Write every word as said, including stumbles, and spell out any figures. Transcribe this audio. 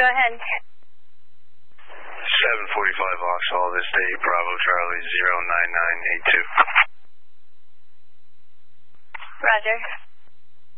Go ahead. seven forty-five Vauxhall, this day, Bravo Charlie zero nine nine eight two. Roger.